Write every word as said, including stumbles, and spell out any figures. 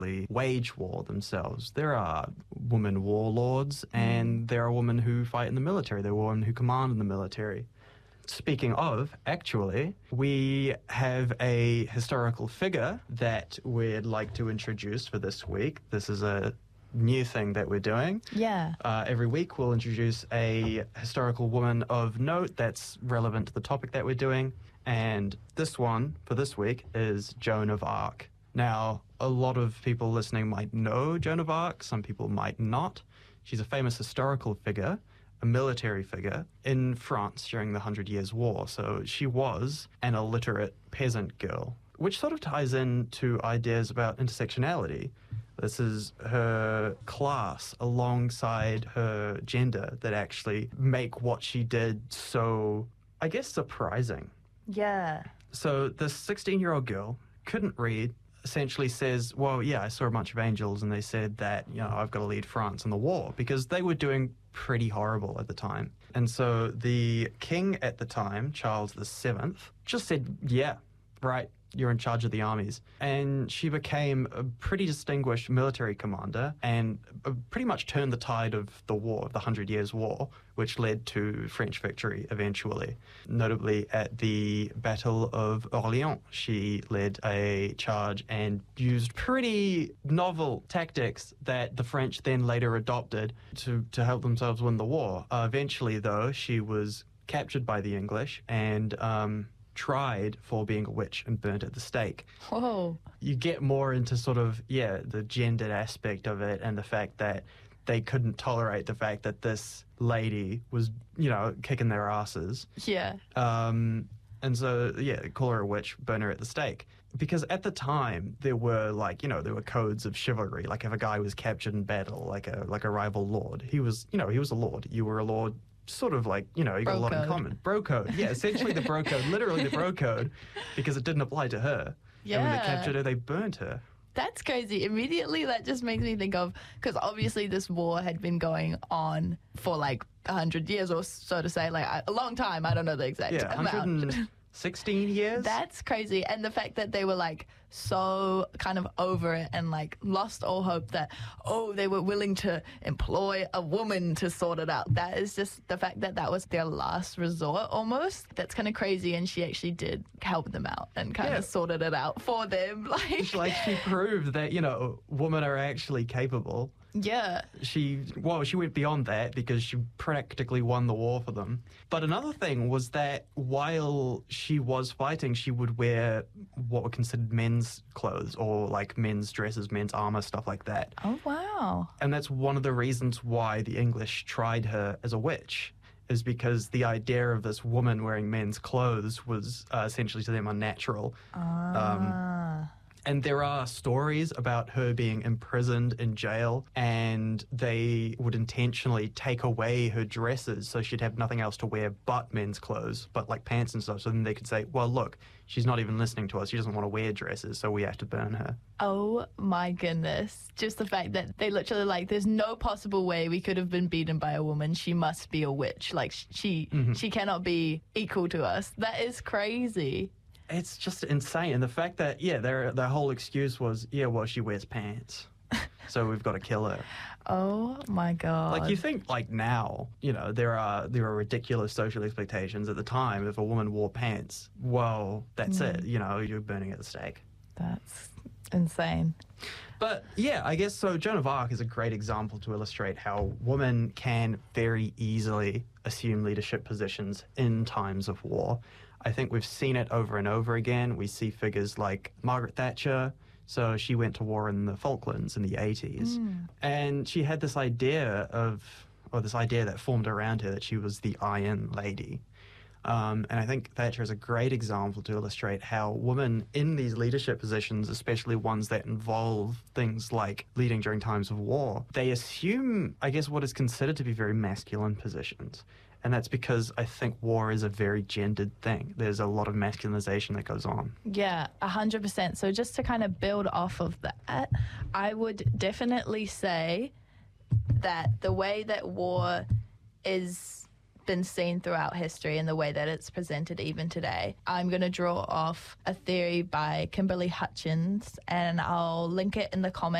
wage war themselves. There are women warlords and there are women who fight in the military. There are women who command in the military. Speaking of, actually, we have a historical figure that we'd like to introduce for this week. This is a new thing that we're doing. Yeah. Uh, every week we'll introduce a historical woman of note that's relevant to the topic that we're doing. And this one for this week is Joan of Arc. Now, a lot of people listening might know Joan of Arc. Some people might not. She's a famous historical figure, a military figure in France during the Hundred Years' War. So she was an illiterate peasant girl, which sort of ties into ideas about intersectionality. This is her class alongside her gender that actually make what she did so, I guess, surprising. Yeah. So this sixteen-year-old girl couldn't read, essentially says, well, yeah, I saw a bunch of angels and they said that, you know, I've got to lead France in the war, because they were doing pretty horrible at the time. And so the king at the time, Charles the Seventh, just said, yeah, right, you're in charge of the armies. And she became a pretty distinguished military commander and pretty much turned the tide of the war, of the Hundred Years' War, which led to French victory eventually. Notably at the Battle of Orléans, she led a charge and used pretty novel tactics that the French then later adopted to, to help themselves win the war. Uh, eventually, though, she was captured by the English and um, tried for being a witch and burnt at the stake. Whoa. You get more into sort of, yeah, the gendered aspect of it and the fact that they couldn't tolerate the fact that this lady was, you know, kicking their asses. Yeah. Um, and so, yeah, call her a witch, burn her at the stake. Because at the time, there were, like, you know, there were codes of chivalry. Like, if a guy was captured in battle, like a like a rival lord, he was, you know, he was a lord. You were a lord. Sort of like, you know, you got bro a lot code. in common. Bro code. Yeah, essentially the bro code, literally the bro code, because it didn't apply to her. Yeah. And when they captured her, they burnt her. That's crazy. Immediately, that just makes me think of, because obviously this war had been going on for like a hundred years or so to say, like a long time. I don't know the exact Yeah, amount. one hundred sixteen years. That's crazy. And the fact that they were like so kind of over it and like lost all hope that, oh, they were willing to employ a woman to sort it out. That is just the fact that that was their last resort almost. That's kind of crazy. And she actually did help them out and kind Yeah. of sorted it out for them. Like, Like, she proved that, you know, women are actually capable. yeah. She, well, she went beyond that because she practically won the war for them. But another thing was that while she was fighting, she would wear what were considered men's clothes or like men's dresses, men's armor, stuff like that. Oh, wow. And that's one of the reasons why the English tried her as a witch, is because the idea of this woman wearing men's clothes was uh, essentially to them unnatural. Ah. And there are stories about her being imprisoned in jail, and they would intentionally take away her dresses so she'd have nothing else to wear but men's clothes, but like pants and stuff. So then they could say, well, look, she's not even listening to us. She doesn't want to wear dresses, so we have to burn her. Oh my goodness. Just the fact that they literally like, there's no possible way we could have been beaten by a woman. She must be a witch. Like she, Mm-hmm. she cannot be equal to us. That is crazy. It's just insane. And the fact that, yeah, their their whole excuse was, yeah, well, she wears pants, so we've got to kill her. Oh my God. Like, you think, like, now, you know, there are there are ridiculous social expectations. At the time, if a woman wore pants, well, that's it. You know, you're burning at the stake. That's insane. But, yeah, I guess so. Joan of Arc is a great example to illustrate how women can very easily assume leadership positions in times of war. I think we've seen it over and over again. We see figures like Margaret Thatcher. So she went to war in the Falklands in the eighties. Mm. And she had this idea of, or this idea that formed around her that she was the Iron Lady. Um, and I think Thatcher is a great example to illustrate how women in these leadership positions, especially ones that involve things like leading during times of war, they assume, I guess, what is considered to be very masculine positions. And that's because I think war is a very gendered thing. There's a lot of masculinization that goes on. Yeah, one hundred percent. So just to kind of build off of that, I would definitely say that the way that war is been seen throughout history in the way that it's presented even today. I'm going to draw off a theory by Kimberly Hutchins, and I'll link it in the comments.